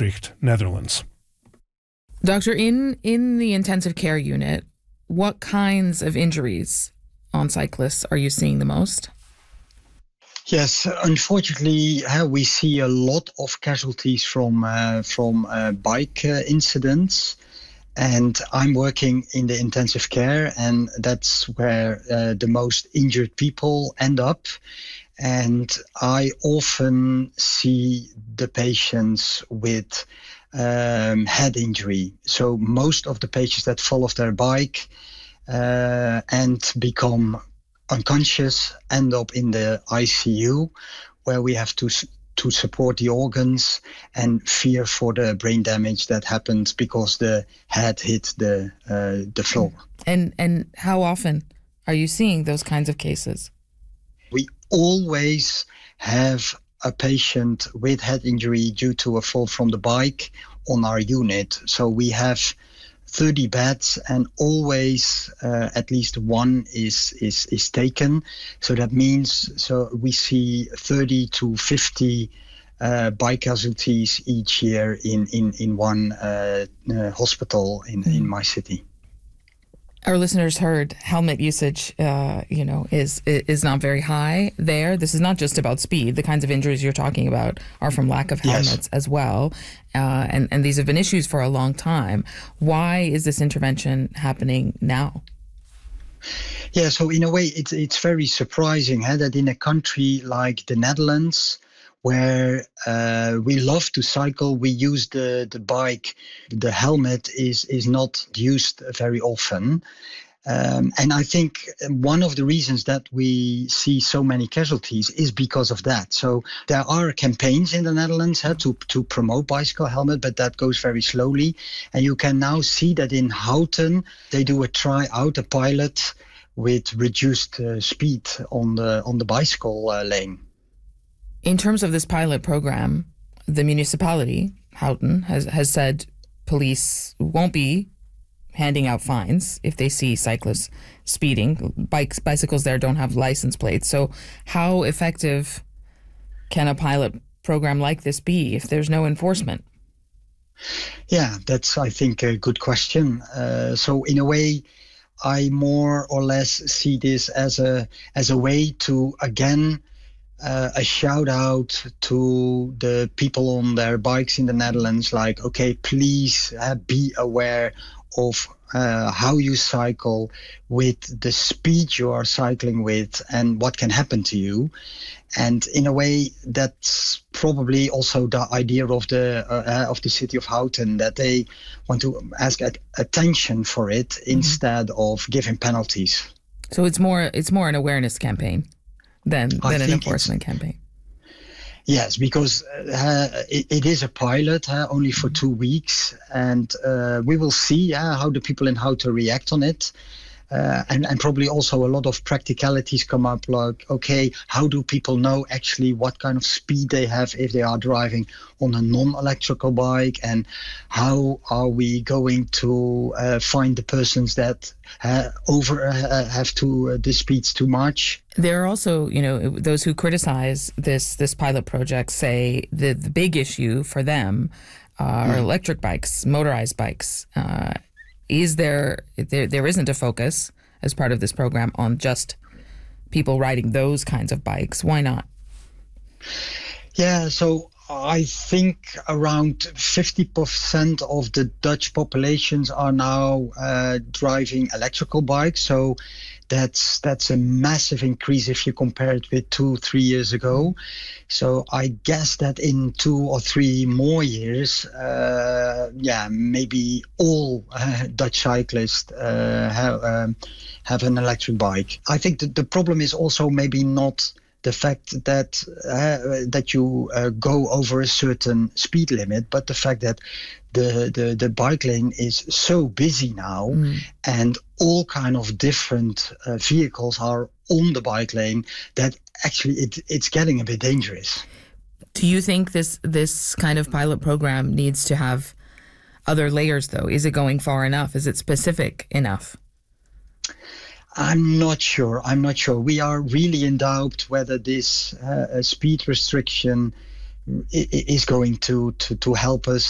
Maastricht, Netherlands. Doctor, in the intensive care unit, what kinds of injuries on cyclists are you seeing the most? Yes, unfortunately, we see a lot of casualties from bike incidents. And I'm working in the intensive care, and that's where the most injured people end up. And I often see the patients with head injury. So most of the patients that fall off their bike and become unconscious end up in the ICU, where we have to support the organs and fear for the brain damage that happens because the head hit the floor. And how often are you seeing those kinds of cases? We always have a patient with head injury due to a fall from the bike on our unit. So we have 30 beds, and always at least one is taken. So that means we see 30 to 50 bike casualties each year in one hospital in my city. Our listeners heard helmet usage, is not very high there. This is not just about speed. The kinds of injuries you're talking about are from lack of helmets as well. And these have been issues for a long time. Why is this intervention happening now? Yeah, so in a way, it's very surprising that in a country like the Netherlands, where we love to cycle, we use the bike. The helmet is not used very often. And I think one of the reasons that we see so many casualties is because of that. So there are campaigns in the Netherlands to promote bicycle helmet, but that goes very slowly. And you can now see that in Houten, they do a pilot with reduced speed on the bicycle lane. In terms of this pilot program, the municipality, Houten, has said police won't be handing out fines if they see cyclists speeding. Bicycles there don't have license plates. So how effective can a pilot program like this be if there's no enforcement? Yeah, that's, I think, a good question. So in a way, I more or less see this as a way to, again, a shout out to the people on their bikes in the Netherlands, like, okay, please be aware of how you cycle, with the speed you are cycling with, and what can happen to you. And in a way, that's probably also the idea of the city of Houten, that they want to ask attention for it instead of giving penalties. So it's more an awareness campaign than an enforcement campaign. Yes, because it is a pilot only for 2 weeks, and we will see how the people in Houten react on it. And probably also a lot of practicalities come up, like, okay, how do people know actually what kind of speed they have if they are driving on a non-electrical bike, and how are we going to find the persons that have the speeds too much? There are also, those who criticize this pilot project say the big issue for them are electric bikes, motorized bikes. Is there isn't a focus as part of this program on just people riding those kinds of bikes? Why not? Yeah, so I think around 50% of the Dutch populations are now driving electrical bikes. So that's a massive increase if you compare it with 2-3 years ago. So I guess that in 2 or 3 more years, maybe all Dutch cyclists have an electric bike. I think that the problem is also maybe not the fact that you go over a certain speed limit, but the fact that the bike lane is so busy now, and all kind of different vehicles are on the bike lane, that actually it's getting a bit dangerous. Do you think this kind of pilot program needs to have other layers, though? Is it going far enough? Is it specific enough? I'm not sure. We are really in doubt whether this speed restriction is going to help us.